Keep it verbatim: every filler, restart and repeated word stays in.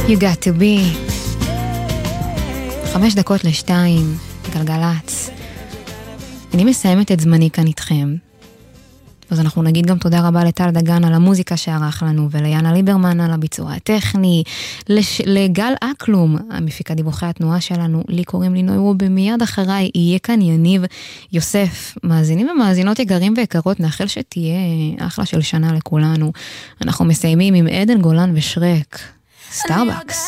You got to be. חמש דקות לשתיים, גלגלץ. אני מסיימת את זמני כאן איתכם. אז אנחנו נגיד גם תודה רבה לטל דגן על המוזיקה שערך לנו, וליאנה ליברמן על הביצוע הטכני, לש... לגל אקלום, המפיקה דיווחי התנועה שלנו, לי קוראים לי נוי רובי, מיד אחריי יהיה כאן יניב יוסף. מאזינים ומאזינות יקרים ויקרות, נאחל שתהיה אחלה של שנה לכולנו. אנחנו מסיימים עם עדן גולן ושרק, סטארבקס.